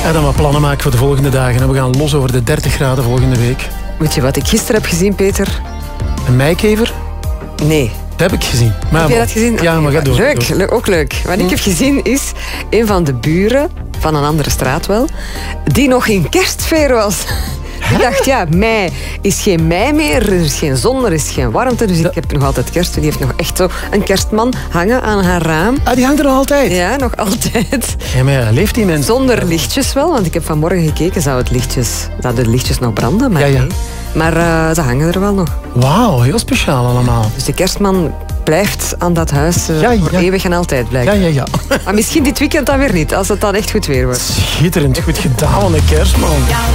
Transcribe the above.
En dan wat plannen maken voor de volgende dagen. En we gaan los over de 30 graden volgende week. Weet je wat ik gisteren heb gezien, Peter? Een meikever? Nee. Dat heb ik gezien. Maar heb je dat gezien? Ja, maar ga door. Leuk, ook leuk. Wat ik heb gezien is een van de buren, van een andere straat wel, die nog in kerstfeer was. Ik dacht, ja, mei is geen mei meer, er is geen zon, er is geen warmte, dus ik heb nog altijd kerst. Die heeft nog echt zo een kerstman hangen aan haar raam. Ah, die hangt er nog altijd? Ja, nog altijd. Ja, maar ja, leeft die mens? Zonder lichtjes wel, want ik heb vanmorgen gekeken, zouden de lichtjes nog branden? Maar ja. nee. Maar ze hangen er wel nog. Wauw, heel speciaal allemaal. Dus de kerstman blijft aan dat huis voor eeuwig en altijd blijven. Ja. Maar misschien dit weekend dan weer niet, als het dan echt goed weer wordt. Schitterend, goed gedaan, een kerstman.